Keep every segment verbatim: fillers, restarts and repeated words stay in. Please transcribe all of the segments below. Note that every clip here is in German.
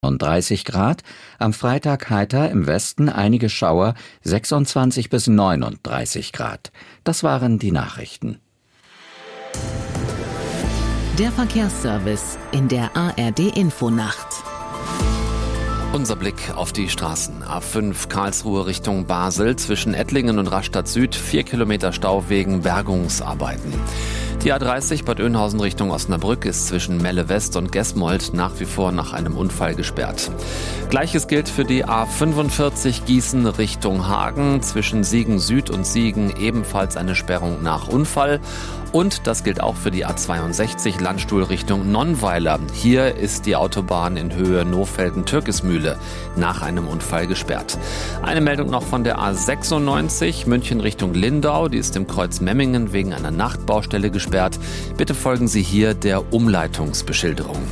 dreißig Grad, am Freitag heiter, im Westen einige Schauer, sechsundzwanzig bis neununddreißig Grad. Das waren die Nachrichten. Der Verkehrsservice in der A R D-Infonacht. Unser Blick auf die Straßen. A fünf Karlsruhe Richtung Basel, zwischen Ettlingen und Rastatt Süd, vier Kilometer Stau wegen Bergungsarbeiten. Die A dreißig Bad Oeynhausen Richtung Osnabrück ist zwischen Melle West und Gesmold nach wie vor nach einem Unfall gesperrt. Gleiches gilt für die A fünfundvierzig Gießen Richtung Hagen, zwischen Siegen Süd und Siegen ebenfalls eine Sperrung nach Unfall. Und das gilt auch für die A zweiundsechzig Landstuhl Richtung Nonnweiler. Hier ist die Autobahn in Höhe Nohfelden-Türkismühle nach einem Unfall gesperrt. Eine Meldung noch von der A sechsundneunzig München Richtung Lindau. Die ist im Kreuz Memmingen wegen einer Nachtbaustelle gesperrt. Bitte folgen Sie hier der Umleitungsbeschilderung.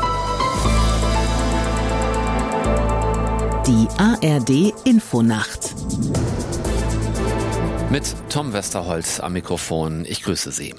Die A R D-Infonacht. Mit Tom Westerholz am Mikrofon. Ich grüße Sie.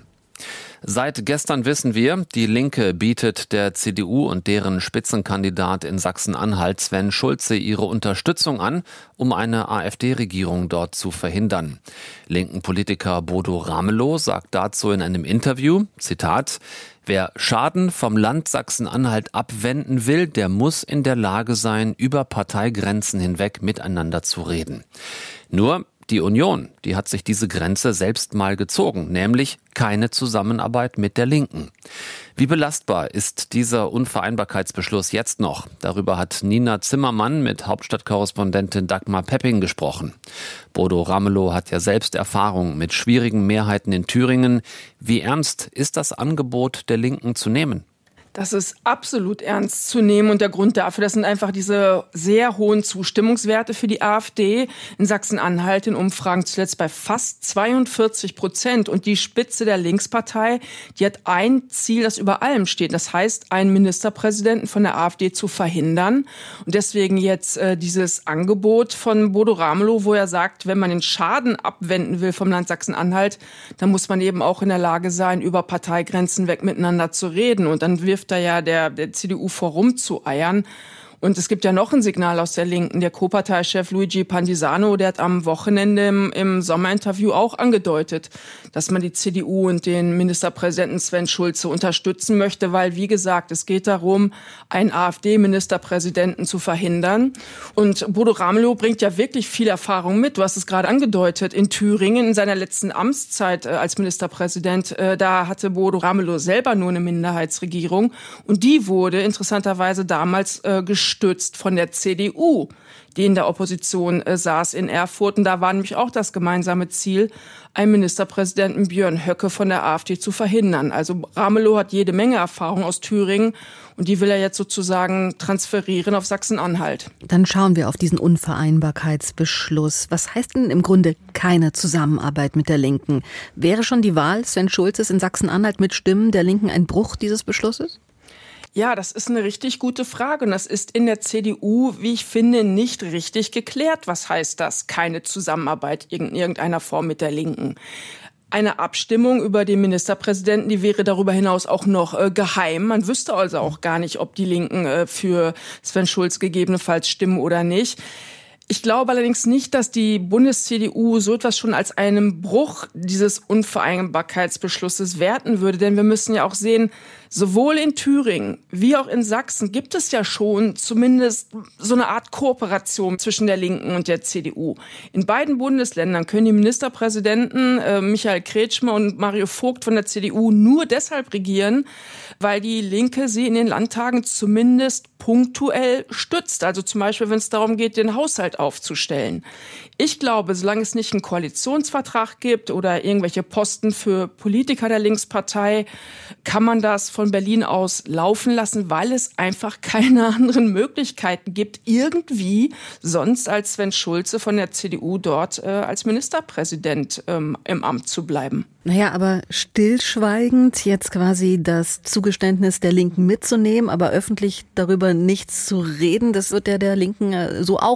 Seit gestern wissen wir, die Linke bietet der C D U und deren Spitzenkandidat in Sachsen-Anhalt Sven Schulze ihre Unterstützung an, um eine AfD-Regierung dort zu verhindern. Linken Politiker Bodo Ramelow sagt dazu in einem Interview, Zitat, wer Schaden vom Land Sachsen-Anhalt abwenden will, der muss in der Lage sein, über Parteigrenzen hinweg miteinander zu reden. Nur die Union, die hat sich diese Grenze selbst mal gezogen, nämlich keine Zusammenarbeit mit der Linken. Wie belastbar ist dieser Unvereinbarkeitsbeschluss jetzt noch? Darüber hat Nina Zimmermann mit Hauptstadtkorrespondentin Dagmar Pepping gesprochen. Bodo Ramelow hat ja selbst Erfahrung mit schwierigen Mehrheiten in Thüringen. Wie ernst ist das Angebot der Linken zu nehmen? Das ist absolut ernst zu nehmen und der Grund dafür, das sind einfach diese sehr hohen Zustimmungswerte für die AfD in Sachsen-Anhalt in Umfragen zuletzt bei fast zweiundvierzig Prozent und die Spitze der Linkspartei, die hat ein Ziel, das über allem steht, das heißt, einen Ministerpräsidenten von der AfD zu verhindern und deswegen jetzt äh, dieses Angebot von Bodo Ramelow, wo er sagt, wenn man den Schaden abwenden will vom Land Sachsen-Anhalt, dann muss man eben auch in der Lage sein, über Parteigrenzen weg miteinander zu reden und dann wirft da ja der, der C D U vor rumzueiern. Und es gibt ja noch ein Signal aus der Linken. Der Co-Parteichef Luigi Pantisano, der hat am Wochenende im, im Sommerinterview auch angedeutet, dass man die C D U und den Ministerpräsidenten Sven Schulze unterstützen möchte, weil, wie gesagt, es geht darum, einen AfD-Ministerpräsidenten zu verhindern. Und Bodo Ramelow bringt ja wirklich viel Erfahrung mit. Du hast es gerade angedeutet. In Thüringen, in seiner letzten Amtszeit äh, als Ministerpräsident, äh, da hatte Bodo Ramelow selber nur eine Minderheitsregierung. Und die wurde interessanterweise damals äh, gestürzt von der C D U, die in der Opposition äh, saß in Erfurt. Und da war nämlich auch das gemeinsame Ziel, einen Ministerpräsidenten Björn Höcke von der AfD zu verhindern. Also Ramelow hat jede Menge Erfahrung aus Thüringen und die will er jetzt sozusagen transferieren auf Sachsen-Anhalt. Dann schauen wir auf diesen Unvereinbarkeitsbeschluss. Was heißt denn im Grunde keine Zusammenarbeit mit der Linken? Wäre schon die Wahl Sven Schulzes in Sachsen-Anhalt mit Stimmen der Linken ein Bruch dieses Beschlusses? Ja, das ist eine richtig gute Frage und das ist in der C D U, wie ich finde, nicht richtig geklärt. Was heißt das? Keine Zusammenarbeit in irgendeiner Form mit der Linken. Eine Abstimmung über den Ministerpräsidenten, die wäre darüber hinaus auch noch äh, geheim. Man wüsste also auch gar nicht, ob die Linken äh, für Sven Schulz gegebenenfalls stimmen oder nicht. Ich glaube allerdings nicht, dass die Bundes-C D U so etwas schon als einen Bruch dieses Unvereinbarkeitsbeschlusses werten würde. Denn wir müssen ja auch sehen, sowohl in Thüringen wie auch in Sachsen gibt es ja schon zumindest so eine Art Kooperation zwischen der Linken und der C D U. In beiden Bundesländern können die Ministerpräsidenten äh, Michael Kretschmer und Mario Vogt von der C D U nur deshalb regieren, weil die Linke sie in den Landtagen zumindest punktuell stützt. Also zum Beispiel, wenn es darum geht, den Haushalt aufzustellen. Ich glaube, solange es nicht einen Koalitionsvertrag gibt oder irgendwelche Posten für Politiker der Linkspartei, kann man das von Berlin aus laufen lassen, weil es einfach keine anderen Möglichkeiten gibt, irgendwie sonst als Sven Schulze von der C D U dort äh, als Ministerpräsident ähm, im Amt zu bleiben. Naja, aber stillschweigend jetzt quasi das Zugeständnis der Linken mitzunehmen, aber öffentlich darüber nichts zu reden, das wird ja der Linken so auch nicht lange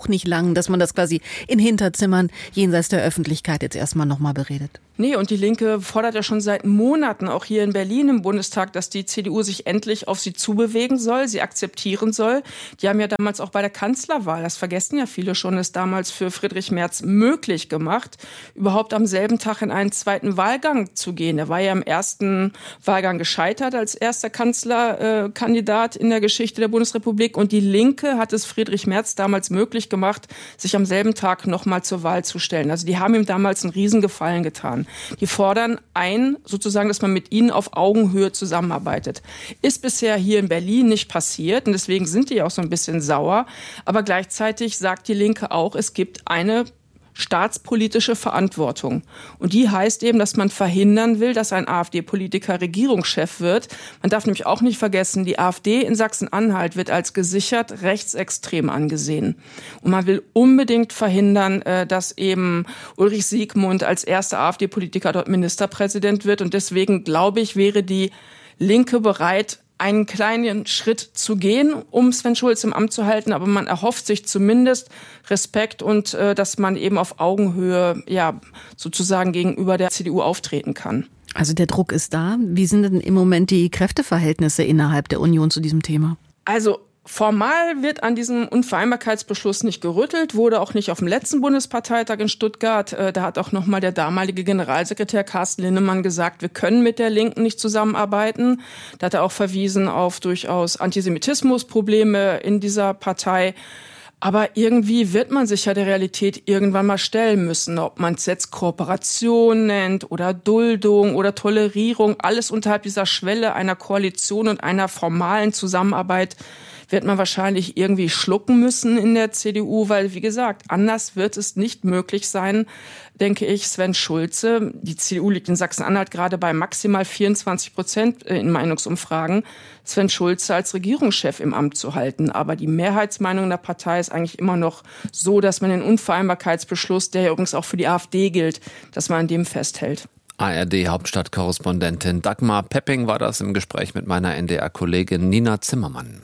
gegangen, dass man das quasi in Hinterzimmern jenseits der Öffentlichkeit jetzt erstmal nochmal beredet. Nee, und die Linke fordert ja schon seit Monaten, auch hier in Berlin im Bundestag, dass die C D U sich endlich auf sie zubewegen soll, sie akzeptieren soll. Die haben ja damals auch bei der Kanzlerwahl, das vergessen ja viele schon, es damals für Friedrich Merz möglich gemacht, überhaupt am selben Tag in einen zweiten Wahlgang zu gehen. Er war ja im ersten Wahlgang gescheitert als erster Kanzlerkandidat äh, in der Geschichte der Bundesrepublik. Und die Linke hat es Friedrich Merz damals möglich gemacht, sich am selben Tag nochmal zur Wahl zu stellen. Also die haben ihm damals einen Riesengefallen getan. Die fordern ein, sozusagen, dass man mit ihnen auf Augenhöhe zusammenarbeitet. Ist bisher hier in Berlin nicht passiert und deswegen sind die auch so ein bisschen sauer. Aber gleichzeitig sagt die Linke auch, es gibt eine staatspolitische Verantwortung. Und die heißt eben, dass man verhindern will, dass ein AfD-Politiker Regierungschef wird. Man darf nämlich auch nicht vergessen, die AfD in Sachsen-Anhalt wird als gesichert rechtsextrem angesehen. Und man will unbedingt verhindern, dass eben Ulrich Siegmund als erster AfD-Politiker dort Ministerpräsident wird. Und deswegen, glaube ich, wäre die Linke bereit, einen kleinen Schritt zu gehen, um Sven Schulze im Amt zu halten, aber man erhofft sich zumindest Respekt und äh, dass man eben auf Augenhöhe ja sozusagen gegenüber der C D U auftreten kann. Also der Druck ist da. Wie sind denn im Moment die Kräfteverhältnisse innerhalb der Union zu diesem Thema? Also formal wird an diesem Unvereinbarkeitsbeschluss nicht gerüttelt, wurde auch nicht auf dem letzten Bundesparteitag in Stuttgart. Da hat auch nochmal der damalige Generalsekretär Carsten Linnemann gesagt, wir können mit der Linken nicht zusammenarbeiten. Da hat er auch verwiesen auf durchaus Antisemitismusprobleme in dieser Partei. Aber irgendwie wird man sich ja der Realität irgendwann mal stellen müssen, ob man es jetzt Kooperation nennt oder Duldung oder Tolerierung, alles unterhalb dieser Schwelle einer Koalition und einer formalen Zusammenarbeit wird man wahrscheinlich irgendwie schlucken müssen in der C D U, weil, wie gesagt, anders wird es nicht möglich sein, denke ich, Sven Schulze. Die C D U liegt in Sachsen-Anhalt gerade bei maximal vierundzwanzig Prozent in Meinungsumfragen, Sven Schulze als Regierungschef im Amt zu halten. Aber die Mehrheitsmeinung in der Partei ist eigentlich immer noch so, dass man den Unvereinbarkeitsbeschluss, der ja übrigens auch für die AfD gilt, dass man an dem festhält. A R D-Hauptstadtkorrespondentin Dagmar Pepping war das im Gespräch mit meiner N D R-Kollegin Nina Zimmermann.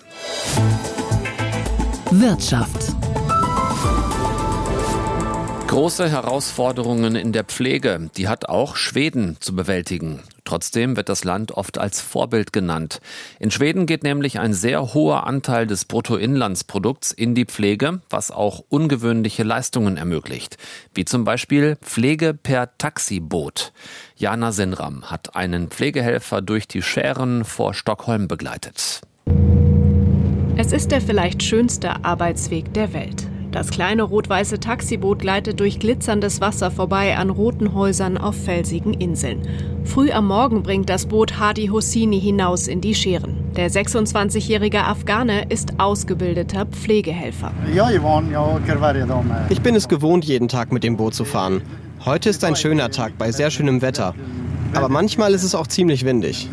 Wirtschaft. Große Herausforderungen in der Pflege, die hat auch Schweden zu bewältigen. Trotzdem wird das Land oft als Vorbild genannt. In Schweden geht nämlich ein sehr hoher Anteil des Bruttoinlandsprodukts in die Pflege, was auch ungewöhnliche Leistungen ermöglicht. Wie zum Beispiel Pflege per Taxiboot. Jana Sinram hat einen Pflegehelfer durch die Schären vor Stockholm begleitet. Es ist der vielleicht schönste Arbeitsweg der Welt. Das kleine rot-weiße Taxiboot gleitet durch glitzerndes Wasser vorbei an roten Häusern auf felsigen Inseln. Früh am Morgen bringt das Boot Hadi Hosseini hinaus in die Schären. Der sechsundzwanzigjährige Afghane ist ausgebildeter Pflegehelfer. Ich bin es gewohnt, jeden Tag mit dem Boot zu fahren. Heute ist ein schöner Tag bei sehr schönem Wetter. Aber manchmal ist es auch ziemlich windig.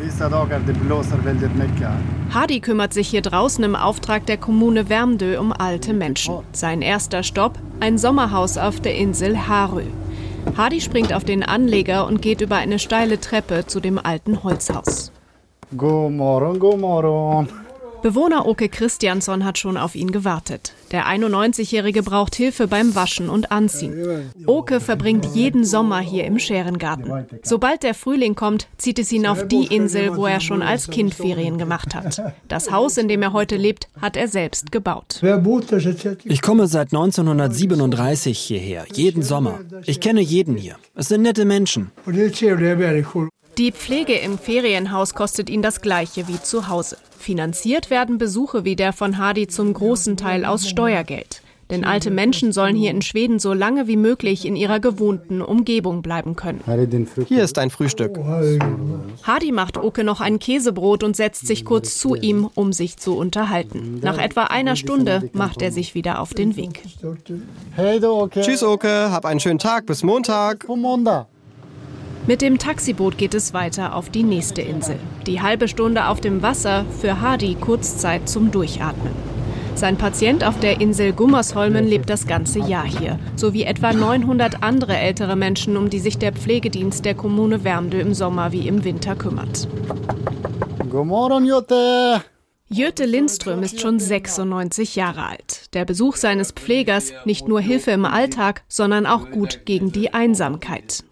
Hadi kümmert sich hier draußen im Auftrag der Kommune Värmdö um alte Menschen. Sein erster Stopp, ein Sommerhaus auf der Insel Harö. Hadi springt auf den Anleger und geht über eine steile Treppe zu dem alten Holzhaus. God morgon, god morgon. Bewohner Åke Christiansson hat schon auf ihn gewartet. Der einundneunzigjährige braucht Hilfe beim Waschen und Anziehen. Åke verbringt jeden Sommer hier im Schärengarten. Sobald der Frühling kommt, zieht es ihn auf die Insel, wo er schon als Kind Ferien gemacht hat. Das Haus, in dem er heute lebt, hat er selbst gebaut. Ich komme seit neunzehnhundertsiebenunddreißig hierher, jeden Sommer. Ich kenne jeden hier. Es sind nette Menschen. Die Pflege im Ferienhaus kostet ihn das Gleiche wie zu Hause. Finanziert werden Besuche wie der von Hadi zum großen Teil aus Steuergeld. Denn alte Menschen sollen hier in Schweden so lange wie möglich in ihrer gewohnten Umgebung bleiben können. Hier ist ein Frühstück. Hadi macht Åke noch ein Käsebrot und setzt sich kurz zu ihm, um sich zu unterhalten. Nach etwa einer Stunde macht er sich wieder auf den Weg. Tschüss, Åke. Hab einen schönen Tag. Bis Montag. Mit dem Taxiboot geht es weiter auf die nächste Insel. Die halbe Stunde auf dem Wasser, für Hadi Kurzzeit zum Durchatmen. Sein Patient auf der Insel Gummersholmen lebt das ganze Jahr hier, sowie etwa neunhundert andere ältere Menschen, um die sich der Pflegedienst der Kommune Värmdö im Sommer wie im Winter kümmert. God morgon, Jotte! Jytte Lindström ist schon sechsundneunzig Jahre alt. Der Besuch seines Pflegers nicht nur Hilfe im Alltag, sondern auch gut gegen die Einsamkeit.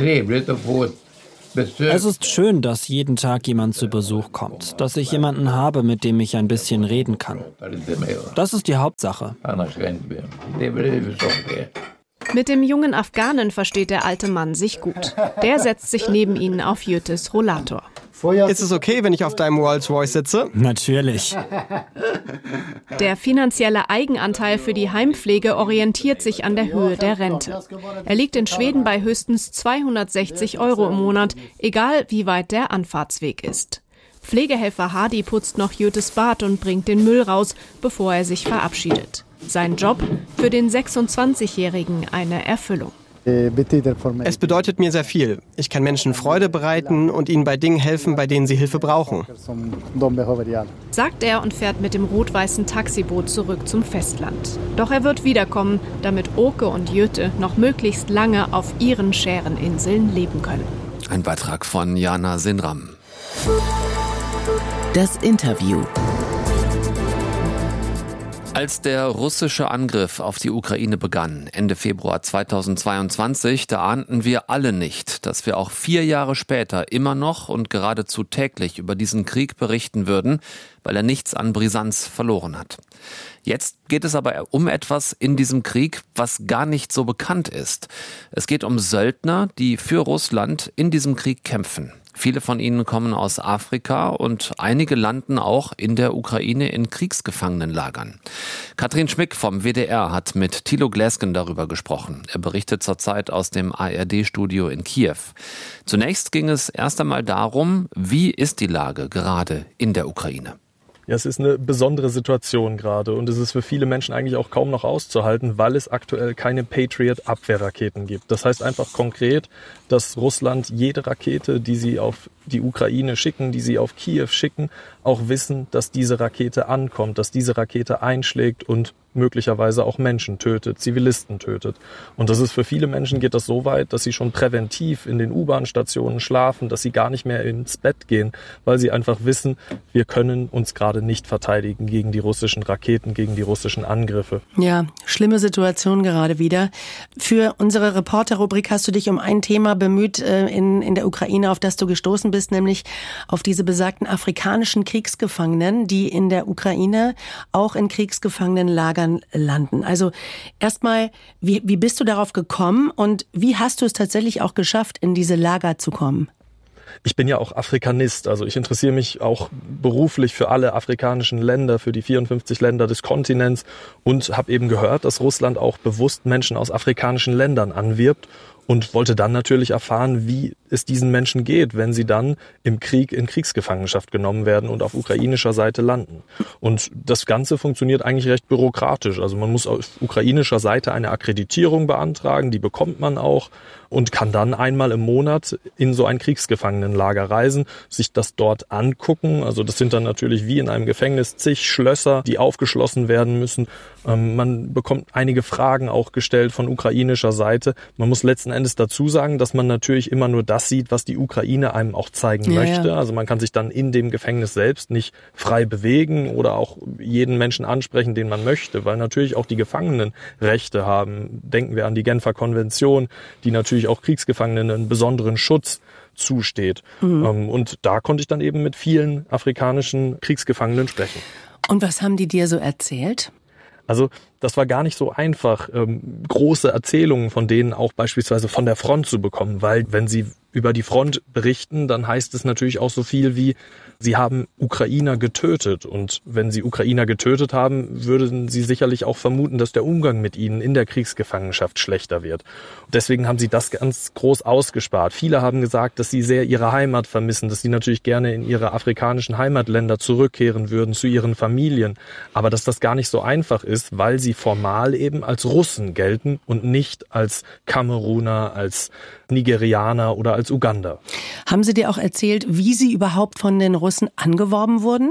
Es ist schön, dass jeden Tag jemand zu Besuch kommt, dass ich jemanden habe, mit dem ich ein bisschen reden kann. Das ist die Hauptsache. Mit dem jungen Afghanen versteht der alte Mann sich gut. Der setzt sich neben ihn auf Jyttes Rollator. Ist es okay, wenn ich auf deinem Rolls-Royce sitze? Natürlich. Der finanzielle Eigenanteil für die Heimpflege orientiert sich an der Höhe der Rente. Er liegt in Schweden bei höchstens zweihundertsechzig Euro im Monat, egal wie weit der Anfahrtsweg ist. Pflegehelfer Hadi putzt noch Jyttes Bad und bringt den Müll raus, bevor er sich verabschiedet. Sein Job für den sechsundzwanzigjährigen eine Erfüllung. Es bedeutet mir sehr viel. Ich kann Menschen Freude bereiten und ihnen bei Dingen helfen, bei denen sie Hilfe brauchen. Sagt er und fährt mit dem rot-weißen Taxiboot zurück zum Festland. Doch er wird wiederkommen, damit Oke und Jytte noch möglichst lange auf ihren Schäreninseln leben können. Ein Beitrag von Jana Sinram. Das Interview. Als der russische Angriff auf die Ukraine begann, Ende Februar zweitausendzweiundzwanzig, da ahnten wir alle nicht, dass wir auch vier Jahre später immer noch und geradezu täglich über diesen Krieg berichten würden, weil er nichts an Brisanz verloren hat. Jetzt geht es aber um etwas in diesem Krieg, was gar nicht so bekannt ist. Es geht um Söldner, die für Russland in diesem Krieg kämpfen. Viele von ihnen kommen aus Afrika und einige landen auch in der Ukraine in Kriegsgefangenenlagern. Katrin Schmick vom W D R hat mit Thilo Gläsken darüber gesprochen. Er berichtet zurzeit aus dem A R D-Studio in Kiew. Zunächst ging es erst einmal darum, wie ist die Lage gerade in der Ukraine? Ja, es ist eine besondere Situation gerade und es ist für viele Menschen eigentlich auch kaum noch auszuhalten, weil es aktuell keine Patriot-Abwehrraketen gibt. Das heißt einfach konkret, dass Russland jede Rakete, die sie auf die Ukraine schicken, die sie auf Kiew schicken, auch wissen, dass diese Rakete ankommt, dass diese Rakete einschlägt und möglicherweise auch Menschen tötet, Zivilisten tötet. Und das ist für viele Menschen geht das so weit, dass sie schon präventiv in den U-Bahn-Stationen schlafen, dass sie gar nicht mehr ins Bett gehen, weil sie einfach wissen, wir können uns gerade nicht verteidigen gegen die russischen Raketen, gegen die russischen Angriffe. Ja, schlimme Situation gerade wieder. Für unsere Reporter-Rubrik hast du dich um ein Thema bemüht äh, in, in der Ukraine, auf das du gestoßen bist, nämlich auf diese besagten afrikanischen Kriegsgefangenen, die in der Ukraine auch in Kriegsgefangenenlagern landen. Also erstmal, wie, wie bist du darauf gekommen und wie hast du es tatsächlich auch geschafft, in diese Lager zu kommen? Ich bin ja auch Afrikanist, also ich interessiere mich auch beruflich für alle afrikanischen Länder, für die vierundfünfzig Länder des Kontinents und habe eben gehört, dass Russland auch bewusst Menschen aus afrikanischen Ländern anwirbt und wollte dann natürlich erfahren, wie es diesen Menschen geht, wenn sie dann im Krieg in Kriegsgefangenschaft genommen werden und auf ukrainischer Seite landen. Und das Ganze funktioniert eigentlich recht bürokratisch. Also man muss auf ukrainischer Seite eine Akkreditierung beantragen, die bekommt man auch und kann dann einmal im Monat in so ein Kriegsgefangenenlager reisen, sich das dort angucken. Also das sind dann natürlich wie in einem Gefängnis zig Schlösser, die aufgeschlossen werden müssen. Ähm, man bekommt einige Fragen auch gestellt von ukrainischer Seite. Man muss letzten Endes dazu sagen, dass man natürlich immer nur das sieht, was die Ukraine einem auch zeigen ja, möchte. Ja. Also man kann sich dann in dem Gefängnis selbst nicht frei bewegen oder auch jeden Menschen ansprechen, den man möchte, weil natürlich auch die Gefangenen Rechte haben. Denken wir an die Genfer Konvention, die natürlich auch Kriegsgefangenen einen besonderen Schutz zusteht. Mhm. Und da konnte ich dann eben mit vielen afrikanischen Kriegsgefangenen sprechen. Und was haben die dir so erzählt? Also das war gar nicht so einfach, ähm, große Erzählungen von denen auch beispielsweise von der Front zu bekommen, weil wenn sie über die Front berichten, dann heißt es natürlich auch so viel wie, sie haben Ukrainer getötet. Und wenn sie Ukrainer getötet haben, würden sie sicherlich auch vermuten, dass der Umgang mit ihnen in der Kriegsgefangenschaft schlechter wird. Deswegen haben sie das ganz groß ausgespart. Viele haben gesagt, dass sie sehr ihre Heimat vermissen, dass sie natürlich gerne in ihre afrikanischen Heimatländer zurückkehren würden, zu ihren Familien. Aber dass das gar nicht so einfach ist, weil sie formal eben als Russen gelten und nicht als Kameruner, als Nigerianer oder als Uganda. Haben sie dir auch erzählt, wie sie überhaupt von den Russen angeworben wurden?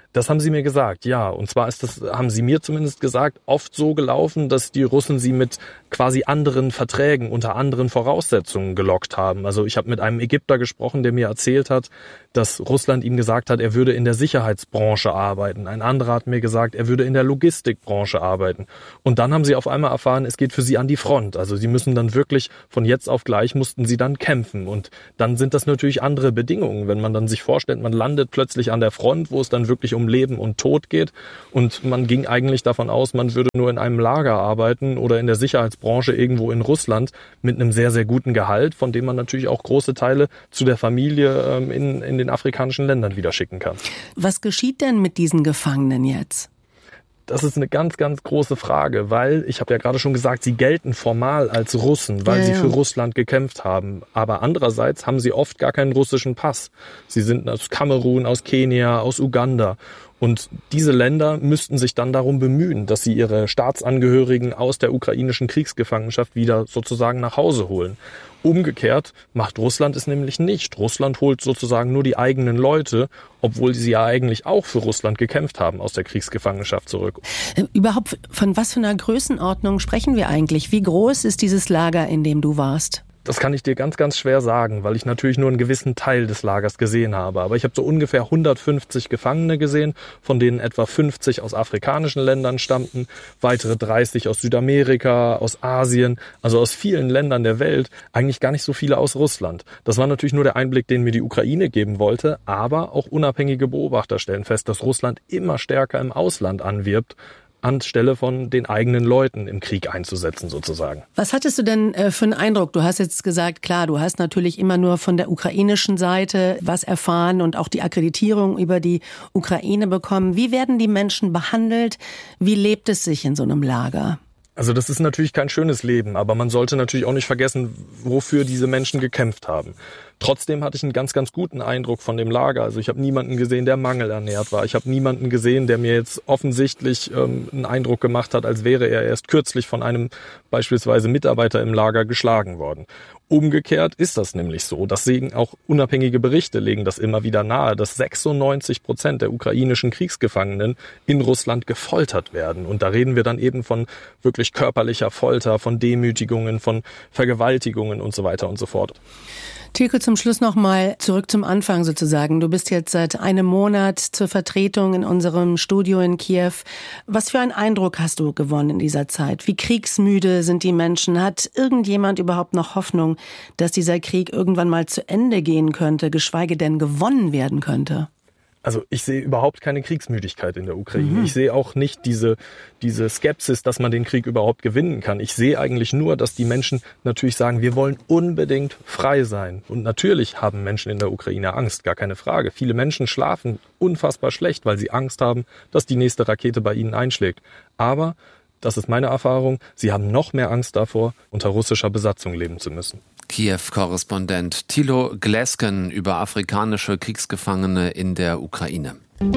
Das haben sie mir gesagt, ja. Und zwar ist das, haben sie mir zumindest gesagt, oft so gelaufen, dass die Russen sie mit quasi anderen Verträgen unter anderen Voraussetzungen gelockt haben. Also ich habe mit einem Ägypter gesprochen, der mir erzählt hat, dass Russland ihm gesagt hat, er würde in der Sicherheitsbranche arbeiten. Ein anderer hat mir gesagt, er würde in der Logistikbranche arbeiten. Und dann haben sie auf einmal erfahren, es geht für sie an die Front. Also sie müssen dann wirklich, von jetzt auf gleich mussten sie dann kämpfen. Und dann sind das natürlich andere Bedingungen. Wenn man dann sich vorstellt, man landet plötzlich an der Front, wo es dann wirklich um Leben und Tod geht. Und man ging eigentlich davon aus, man würde nur in einem Lager arbeiten oder in der Sicherheitsbranche irgendwo in Russland mit einem sehr, sehr guten Gehalt, von dem man natürlich auch große Teile zu der Familie ähm, in, in den afrikanischen Ländern wieder schicken kann. Was geschieht denn mit diesen Gefangenen jetzt? Das ist eine ganz, ganz große Frage, weil, ich habe ja gerade schon gesagt, sie gelten formal als Russen, weil ja, sie für ja. Russland gekämpft haben. Aber andererseits haben sie oft gar keinen russischen Pass. Sie sind aus Kamerun, aus Kenia, aus Uganda. Und diese Länder müssten sich dann darum bemühen, dass sie ihre Staatsangehörigen aus der ukrainischen Kriegsgefangenschaft wieder sozusagen nach Hause holen. Umgekehrt macht Russland es nämlich nicht. Russland holt sozusagen nur die eigenen Leute, obwohl sie ja eigentlich auch für Russland gekämpft haben, aus der Kriegsgefangenschaft zurück. Überhaupt, von was für einer Größenordnung sprechen wir eigentlich? Wie groß ist dieses Lager, in dem du warst? Das kann ich dir ganz, ganz schwer sagen, weil ich natürlich nur einen gewissen Teil des Lagers gesehen habe. Aber ich habe so ungefähr hundertfünfzig Gefangene gesehen, von denen etwa fünfzig aus afrikanischen Ländern stammten, weitere dreißig aus Südamerika, aus Asien, also aus vielen Ländern der Welt, eigentlich gar nicht so viele aus Russland. Das war natürlich nur der Einblick, den mir die Ukraine geben wollte, aber auch unabhängige Beobachter stellen fest, dass Russland immer stärker im Ausland anwirbt, anstelle von den eigenen Leuten im Krieg einzusetzen sozusagen. Was hattest du denn äh, für einen Eindruck? Du hast jetzt gesagt, klar, du hast natürlich immer nur von der ukrainischen Seite was erfahren und auch die Akkreditierung über die Ukraine bekommen. Wie werden die Menschen behandelt? Wie lebt es sich in so einem Lager? Also das ist natürlich kein schönes Leben, aber man sollte natürlich auch nicht vergessen, wofür diese Menschen gekämpft haben. Trotzdem hatte ich einen ganz, ganz guten Eindruck von dem Lager. Also ich habe niemanden gesehen, der mangelernährt war. Ich habe niemanden gesehen, der mir jetzt offensichtlich ähm, einen Eindruck gemacht hat, als wäre er erst kürzlich von einem beispielsweise Mitarbeiter im Lager geschlagen worden. Umgekehrt ist das nämlich so. Das sehen auch unabhängige Berichte, legen das immer wieder nahe, dass sechsundneunzig Prozent der ukrainischen Kriegsgefangenen in Russland gefoltert werden. Und da reden wir dann eben von wirklich körperlicher Folter, von Demütigungen, von Vergewaltigungen und so weiter und so fort. Tilke, zum Schluss nochmal zurück zum Anfang sozusagen. Du bist jetzt seit einem Monat zur Vertretung in unserem Studio in Kiew. Was für einen Eindruck hast du gewonnen in dieser Zeit? Wie kriegsmüde sind die Menschen? Hat irgendjemand überhaupt noch Hoffnung, dass dieser Krieg irgendwann mal zu Ende gehen könnte, geschweige denn gewonnen werden könnte? Also ich sehe überhaupt keine Kriegsmüdigkeit in der Ukraine. Mhm. Ich sehe auch nicht diese, diese Skepsis, dass man den Krieg überhaupt gewinnen kann. Ich sehe eigentlich nur, dass die Menschen natürlich sagen, wir wollen unbedingt frei sein. Und natürlich haben Menschen in der Ukraine Angst, gar keine Frage. Viele Menschen schlafen unfassbar schlecht, weil sie Angst haben, dass die nächste Rakete bei ihnen einschlägt. Aber, das ist meine Erfahrung, sie haben noch mehr Angst davor, unter russischer Besatzung leben zu müssen. Kiew-Korrespondent Thilo Glesken über afrikanische Kriegsgefangene in der Ukraine.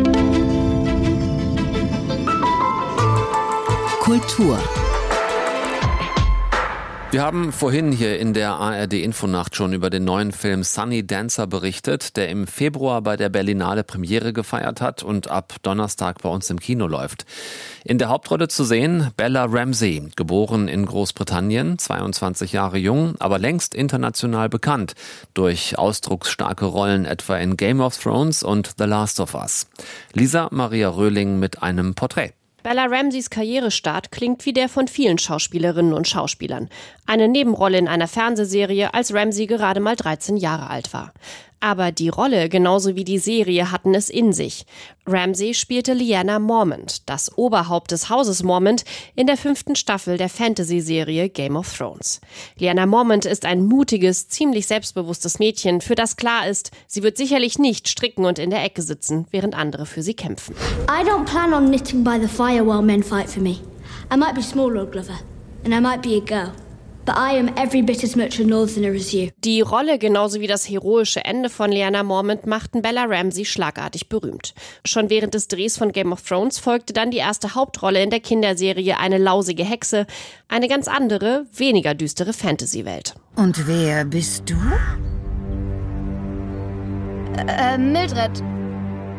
Kultur. Wir haben vorhin hier in der A R D-Infonacht schon über den neuen Film Sunny Dancer berichtet, der im Februar bei der Berlinale Premiere gefeiert hat und ab Donnerstag bei uns im Kino läuft. In der Hauptrolle zu sehen Bella Ramsey, geboren in Großbritannien, zweiundzwanzig Jahre jung, aber längst international bekannt durch ausdrucksstarke Rollen etwa in Game of Thrones und The Last of Us. Lisa Maria Röhling mit einem Porträt. Bella Ramseys Karrierestart klingt wie der von vielen Schauspielerinnen und Schauspielern. Eine Nebenrolle in einer Fernsehserie, als Ramsey gerade mal dreizehn Jahre alt war. Aber die Rolle, genauso wie die Serie, hatten es in sich. Ramsey spielte Lyanna Mormont, das Oberhaupt des Hauses Mormont, in der fünften Staffel der Fantasy-Serie Game of Thrones. Lyanna Mormont ist ein mutiges, ziemlich selbstbewusstes Mädchen, für das klar ist, sie wird sicherlich nicht stricken und in der Ecke sitzen, während andere für sie kämpfen. I don't plan on knitting by the fire while men fight for me. I might be small, Lord Glover, and I might be a girl. But I am every bit as much a northerner as you. Die Rolle genauso wie das heroische Ende von Lyanna Mormont machten Bella Ramsey schlagartig berühmt. Schon während des Drehs von Game of Thrones folgte dann die erste Hauptrolle in der Kinderserie Eine lausige Hexe, eine ganz andere, weniger düstere Fantasy-Welt. Und wer bist du? Äh, Mildred.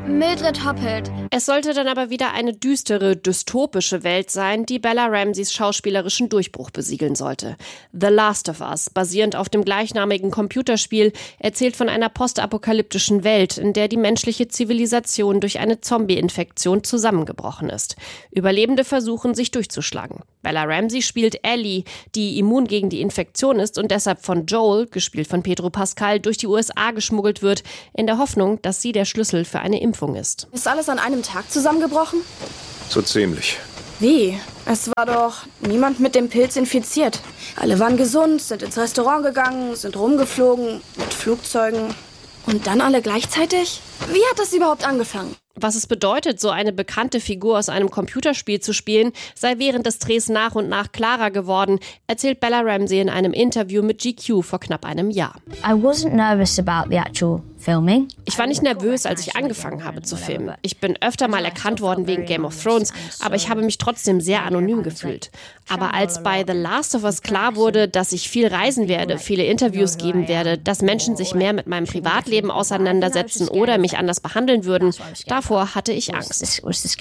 Mildred Hoppelt. Es sollte dann aber wieder eine düstere, dystopische Welt sein, die Bella Ramseys schauspielerischen Durchbruch besiegeln sollte. The Last of Us, basierend auf dem gleichnamigen Computerspiel, erzählt von einer postapokalyptischen Welt, in der die menschliche Zivilisation durch eine Zombie-Infektion zusammengebrochen ist. Überlebende versuchen, sich durchzuschlagen. Bella Ramsey spielt Ellie, die immun gegen die Infektion ist und deshalb von Joel, gespielt von Pedro Pascal, durch die U S A geschmuggelt wird, in der Hoffnung, dass sie der Schlüssel für eine Impfung ist. Ist alles an einem Tag zusammengebrochen? So ziemlich. Wie? Es war doch niemand mit dem Pilz infiziert. Alle waren gesund, sind ins Restaurant gegangen, sind rumgeflogen, mit Flugzeugen. Und dann alle gleichzeitig? Wie hat das überhaupt angefangen? Was es bedeutet, so eine bekannte Figur aus einem Computerspiel zu spielen, sei während des Drehs nach und nach klarer geworden, erzählt Bella Ramsey in einem Interview mit G Q vor knapp einem Jahr. I wasn't nervous about the actual filming. Ich war nicht nervös, als ich angefangen habe zu filmen. Ich bin öfter mal erkannt worden wegen Game of Thrones, aber ich habe mich trotzdem sehr anonym gefühlt. Aber als bei The Last of Us klar wurde, dass ich viel reisen werde, viele Interviews geben werde, dass Menschen sich mehr mit meinem Privatleben auseinandersetzen oder mich anders behandeln würden, davor hatte ich Angst.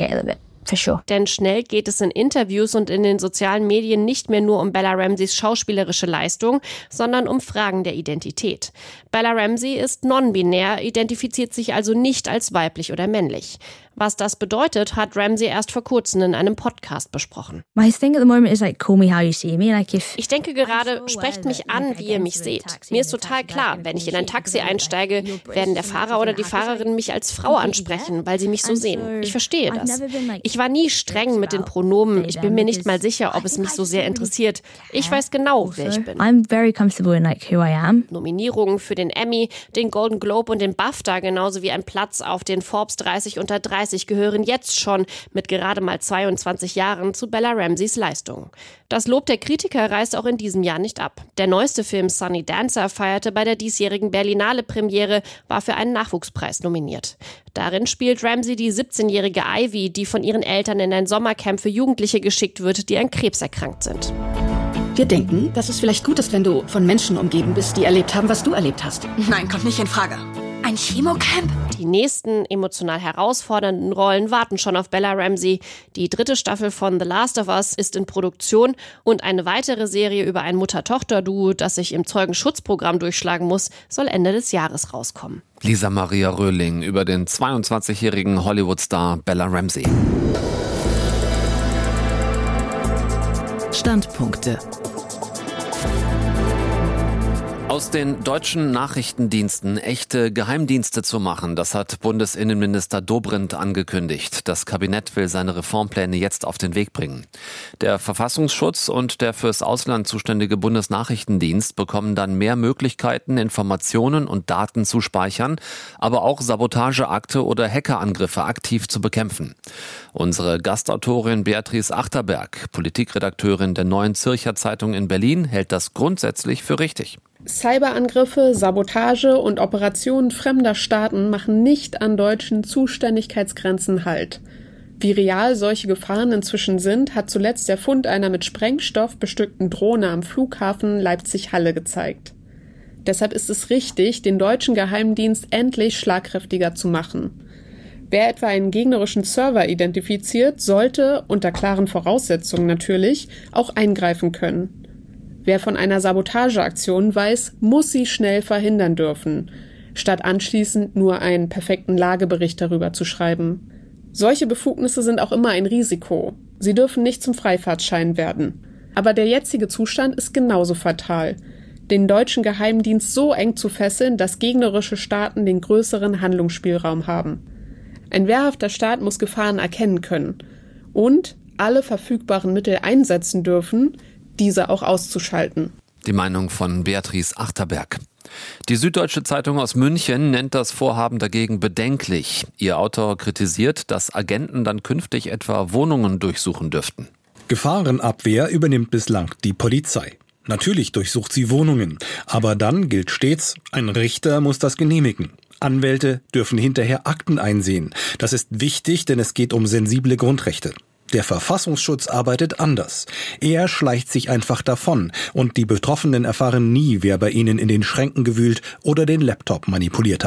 Sure. Denn schnell geht es in Interviews und in den sozialen Medien nicht mehr nur um Bella Ramseys schauspielerische Leistung, sondern um Fragen der Identität. Bella Ramsey ist non-binär, identifiziert sich also nicht als weiblich oder männlich. Was das bedeutet, hat Ramsey erst vor kurzem in einem Podcast besprochen. My thing at the moment is like, call me how you see me. Like if ich denke gerade, sprecht mich an, wie ihr mich seht. Mir ist total klar, wenn ich in ein Taxi einsteige, werden der Fahrer oder die Fahrerin mich als Frau ansprechen, weil sie mich so sehen. Ich verstehe das. Ich war nie streng mit den Pronomen. Ich bin mir nicht mal sicher, ob es mich so sehr interessiert. Ich weiß genau, wer ich bin. I'm very comfortable in like who I am. Nominierungen für den Emmy, den Golden Globe und den BAFTA, genauso wie ein Platz auf den Forbes dreißig unter dreißig, gehören jetzt schon mit gerade mal zweiundzwanzig Jahren zu Bella Ramseys Leistungen. Das Lob der Kritiker reißt auch in diesem Jahr nicht ab. Der neueste Film Sunny Dancer feierte bei der diesjährigen Berlinale Premiere, war für einen Nachwuchspreis nominiert. Darin spielt Ramsey die siebzehnjährige Ivy, die von ihren Eltern in ein Sommercamp für Jugendliche geschickt wird, die an Krebs erkrankt sind. Wir denken, dass es vielleicht gut ist, wenn du von Menschen umgeben bist, die erlebt haben, was du erlebt hast. Nein, kommt nicht in Frage. Ein Chemocamp? Die nächsten emotional herausfordernden Rollen warten schon auf Bella Ramsey. Die dritte Staffel von The Last of Us ist in Produktion und eine weitere Serie über ein Mutter-Tochter-Duo, das sich im Zeugenschutzprogramm durchschlagen muss, soll Ende des Jahres rauskommen. Lisa Maria Röhling über den zweiundzwanzigjährigen Hollywood-Star Bella Ramsey. Standpunkte. Aus den deutschen Nachrichtendiensten echte Geheimdienste zu machen, das hat Bundesinnenminister Dobrindt angekündigt. Das Kabinett will seine Reformpläne jetzt auf den Weg bringen. Der Verfassungsschutz und der fürs Ausland zuständige Bundesnachrichtendienst bekommen dann mehr Möglichkeiten, Informationen und Daten zu speichern, aber auch Sabotageakte oder Hackerangriffe aktiv zu bekämpfen. Unsere Gastautorin Beatrice Achterberg, Politikredakteurin der Neuen Zürcher Zeitung in Berlin, hält das grundsätzlich für richtig. Cyberangriffe, Sabotage und Operationen fremder Staaten machen nicht an deutschen Zuständigkeitsgrenzen Halt. Wie real solche Gefahren inzwischen sind, hat zuletzt der Fund einer mit Sprengstoff bestückten Drohne am Flughafen Leipzig-Halle gezeigt. Deshalb ist es richtig, den deutschen Geheimdienst endlich schlagkräftiger zu machen. Wer etwa einen gegnerischen Server identifiziert, sollte, unter klaren Voraussetzungen natürlich, auch eingreifen können. Wer von einer Sabotageaktion weiß, muss sie schnell verhindern dürfen, statt anschließend nur einen perfekten Lagebericht darüber zu schreiben. Solche Befugnisse sind auch immer ein Risiko. Sie dürfen nicht zum Freifahrtschein werden. Aber der jetzige Zustand ist genauso fatal. Den deutschen Geheimdienst so eng zu fesseln, dass gegnerische Staaten den größeren Handlungsspielraum haben. Ein wehrhafter Staat muss Gefahren erkennen können und alle verfügbaren Mittel einsetzen dürfen, diese auch auszuschalten. Die Meinung von Beatrice Achterberg. Die Süddeutsche Zeitung aus München nennt das Vorhaben dagegen bedenklich. Ihr Autor kritisiert, dass Agenten dann künftig etwa Wohnungen durchsuchen dürften. Gefahrenabwehr übernimmt bislang die Polizei. Natürlich durchsucht sie Wohnungen, aber dann gilt stets, ein Richter muss das genehmigen. Anwälte dürfen hinterher Akten einsehen. Das ist wichtig, denn es geht um sensible Grundrechte. Der Verfassungsschutz arbeitet anders. Er schleicht sich einfach davon und die Betroffenen erfahren nie, wer bei ihnen in den Schränken gewühlt oder den Laptop manipuliert hat.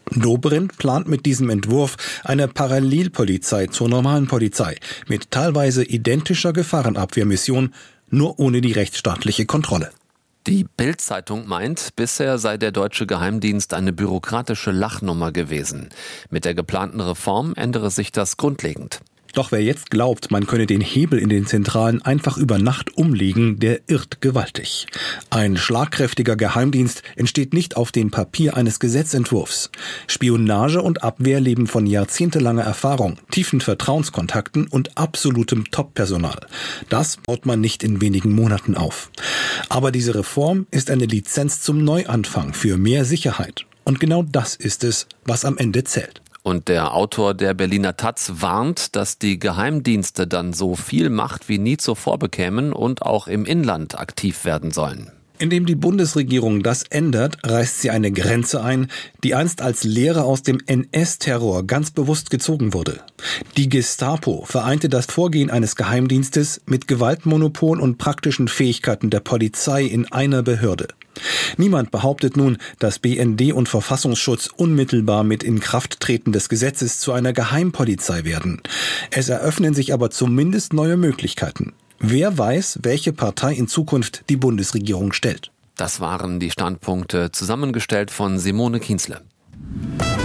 Dobrindt plant mit diesem Entwurf eine Parallelpolizei zur normalen Polizei mit teilweise identischer Gefahrenabwehrmission, nur ohne die rechtsstaatliche Kontrolle. Die Bild-Zeitung meint, bisher sei der deutsche Geheimdienst eine bürokratische Lachnummer gewesen. Mit der geplanten Reform ändere sich das grundlegend. Doch wer jetzt glaubt, man könne den Hebel in den Zentralen einfach über Nacht umlegen, der irrt gewaltig. Ein schlagkräftiger Geheimdienst entsteht nicht auf dem Papier eines Gesetzentwurfs. Spionage und Abwehr leben von jahrzehntelanger Erfahrung, tiefen Vertrauenskontakten und absolutem Top-Personal. Das baut man nicht in wenigen Monaten auf. Aber diese Reform ist eine Lizenz zum Neuanfang für mehr Sicherheit. Und genau das ist es, was am Ende zählt. Und der Autor der Berliner Taz warnt, dass die Geheimdienste dann so viel Macht wie nie zuvor bekämen und auch im Inland aktiv werden sollen. Indem die Bundesregierung das ändert, reißt sie eine Grenze ein, die einst als Lehre aus dem N S-Terror ganz bewusst gezogen wurde. Die Gestapo vereinte das Vorgehen eines Geheimdienstes mit Gewaltmonopol und praktischen Fähigkeiten der Polizei in einer Behörde. Niemand behauptet nun, dass B N D und Verfassungsschutz unmittelbar mit Inkrafttreten des Gesetzes zu einer Geheimpolizei werden. Es eröffnen sich aber zumindest neue Möglichkeiten. Wer weiß, welche Partei in Zukunft die Bundesregierung stellt. Das waren die Standpunkte, zusammengestellt von Simone Kienzle.